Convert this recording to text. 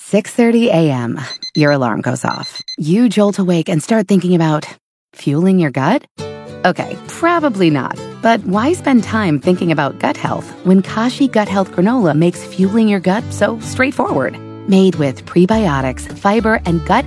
6:30 a.m. Your alarm goes off. You jolt awake and start thinking about fueling your gut? Okay, probably not. But why spend time thinking about gut health when Kashi Gut Health Granola makes fueling your gut so straightforward? Made with prebiotics, fiber, and gut